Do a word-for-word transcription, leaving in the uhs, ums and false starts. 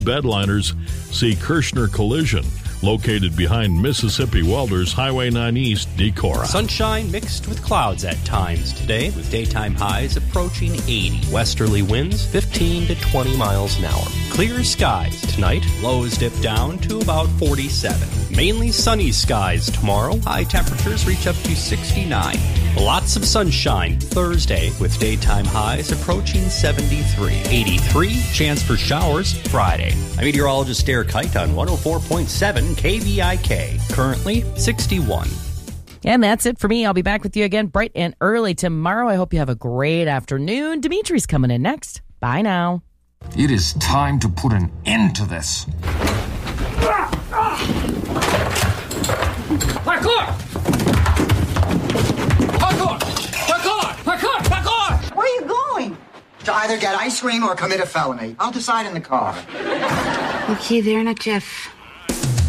Bedliners, see Kirshner Collision, located behind Mississippi Welders Highway nine East, Decorah. Sunshine mixed with clouds at times today, with daytime highs approaching eighty. Westerly winds fifteen to twenty miles an hour. Clear skies tonight, lows dip down to about forty-seven. Mainly sunny skies tomorrow, high temperatures reach up to sixty-nine. Lots of sunshine Thursday, with daytime highs approaching seventy-three. eighty-three, chance for showers Friday. I'm meteorologist Derek Height on one oh four point seven K V I K. Currently sixty-one. And that's it for me. I'll be back with you again bright and early tomorrow. I hope you have a great afternoon. Dimitri's coming in next. Bye now. It is time to put an end to this. Parkour! Parkour! Parkour! Parkour! Parkour! Where are you going? To either get ice cream or commit a felony. I'll decide in the car. Okay, there, now, Jeff.